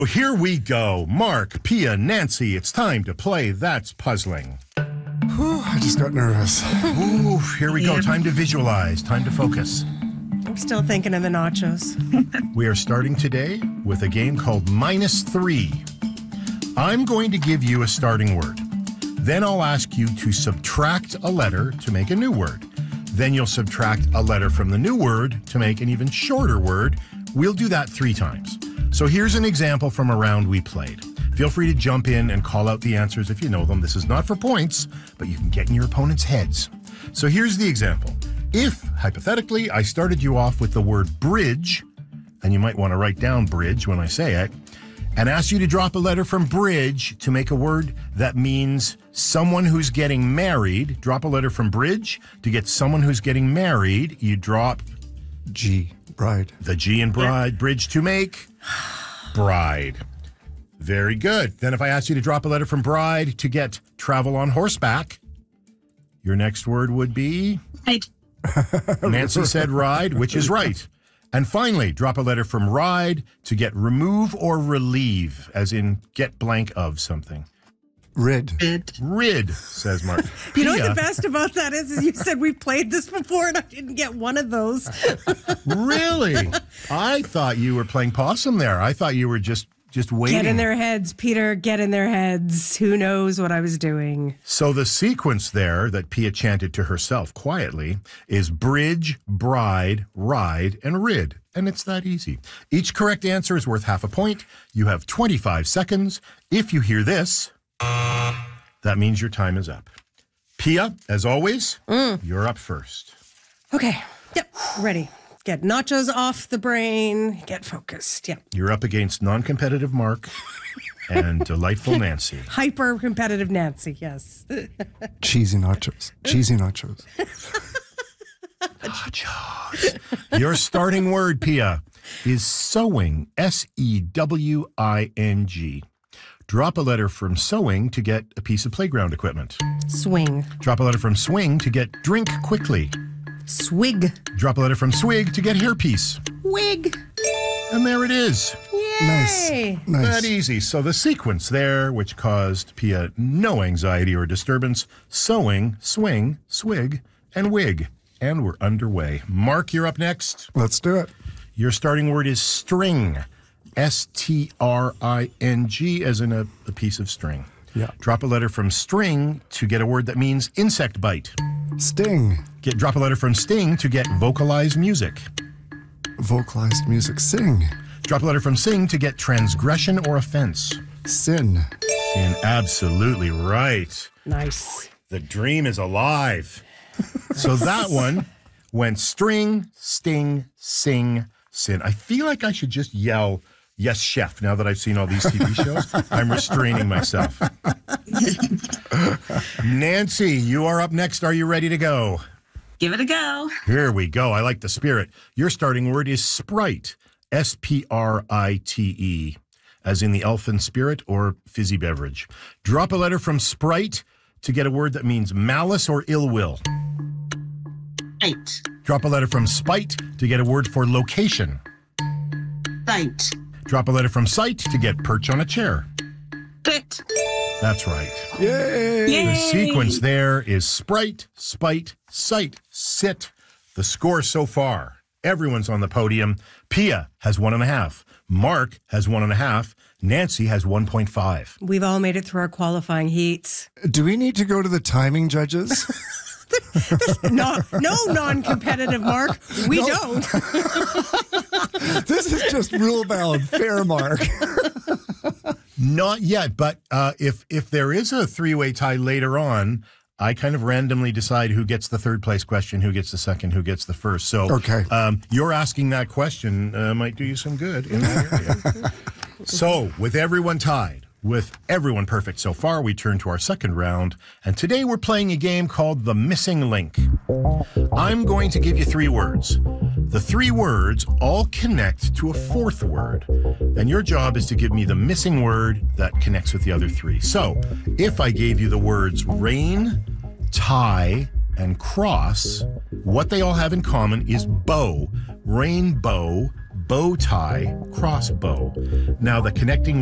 Here we go. Mark, Pia, Nancy, it's time to play That's Puzzling. Whew, I just got nervous. Ooh, here we go. Time to visualize. Time to focus. I'm still thinking of the nachos. We are starting today with a game called -3. I'm going to give you a starting word. Then I'll ask you to subtract a letter to make a new word. Then you'll subtract a letter from the new word to make an even shorter word. We'll do that 3 times. So here's an example from a round we played. Feel free to jump in and call out the answers if you know them. This is not for points, but you can get in your opponent's heads. So here's the example. If, hypothetically, I started you off with the word bridge, and you might want to write down bridge when I say it, and asked you to drop a letter from bridge to make a word that means someone who's getting married, drop a letter from bridge to get someone who's getting married, you drop G, bride. the G in bride, bridge to make bride. Very good. Then if I asked you to drop a letter from bride to get travel on horseback, your next word would be? Ride. Nancy said ride, which is right. And finally, drop a letter from ride to get remove or relieve, as in get blank of something. Rid. Rid, says Mark. You know what Pia, the best about that is you said we've played this before and I didn't get one of those. Really? I thought you were playing possum there. I thought you were just waiting. Get in their heads, Peter. Get in their heads. Who knows what I was doing? So the sequence there that Pia chanted to herself quietly is bridge, bride, ride, and rid. And it's that easy. Each correct answer is worth half a point. You have 25 seconds. If you hear this, that means your time is up. Pia, as always, you're up first. Okay. Yep. Ready. Get nachos off the brain. Get focused. Yep. You're up against non-competitive Mark and delightful Nancy. Hyper competitive Nancy. Yes. Cheesy nachos. Cheesy nachos. Nachos. Your starting word, Pia, is sewing. S-E-W-I-N-G. Drop a letter from sewing to get a piece of playground equipment. Swing. Drop a letter from swing to get drink quickly. Swig. Drop a letter from swig to get hairpiece. Wig. And there it is. Yay. Nice. That easy. So the sequence there, which caused Pia no anxiety or disturbance, sewing, swing, swig, and wig. And we're underway. Mark, you're up next. Let's do it. Your starting word is string. S-T-R-I-N-G, as in a piece of string. Yeah. Drop a letter from string to get a word that means insect bite. Sting. Drop a letter from sting to get vocalized music. Vocalized music. Sing. Drop a letter from sing to get transgression or offense. Sin. And absolutely right. Nice. The dream is alive. So that one went string, sting, sing, sin. I feel like I should just yell, yes, chef, now that I've seen all these TV shows. I'm restraining myself. Nancy, you are up next. Are you ready to go? Give it a go. Here we go. I like the spirit. Your starting word is sprite. S-P-R-I-T-E, as in the elfin spirit or fizzy beverage. Drop a letter from sprite to get a word that means malice or ill will. Right. Drop a letter from spite to get a word for location. Sight. Drop a letter from sight to get perch on a chair. Sit. That's right. Yay. Yay. The sequence there is sprite, spite, sight, sit. The score so far, everyone's on the podium. Pia has 1.5. Mark has 1.5. Nancy has 1.5. We've all made it through our qualifying heats. Do we need to go to the timing judges? No non-competitive, Mark. We don't. This is just rule-bound, fair, Mark. Not yet, but if there is a 3-way tie later on, I kind of randomly decide who gets the third place question, who gets the second, who gets the first. So Okay. You're asking that question might do you some good in that area. So with everyone tied, with everyone perfect so far, we turn to our second round. And today we're playing a game called The Missing Link. I'm going to give you 3 words. The 3 words all connect to a 4th word. And your job is to give me the missing word that connects with the other 3. So if I gave you the words rain, tie, and cross, what they all have in common is bow. Rainbow, bow tie, crossbow. Now, the connecting